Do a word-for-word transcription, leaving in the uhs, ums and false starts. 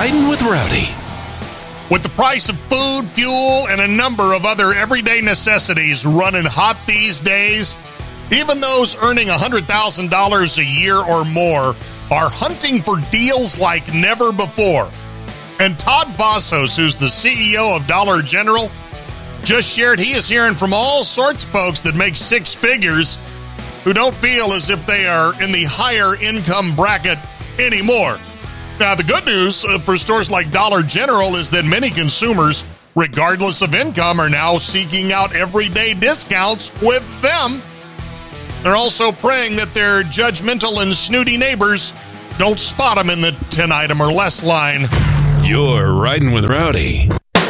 Riding with Rowdy. With the price of food, fuel, and a number of other everyday necessities running hot these days, even those earning one hundred thousand dollars a year or more are hunting for deals like never before. And Todd Vassos, who's the C E O of Dollar General, just shared he is hearing from all sorts of folks that make six figures who don't feel as if they are in the higher income bracket anymore. Now, the good news for stores like Dollar General is that many consumers, regardless of income, are now seeking out everyday discounts with them. They're also praying that their judgmental and snooty neighbors don't spot them in the ten item or less line. You're Riding with Rowdy.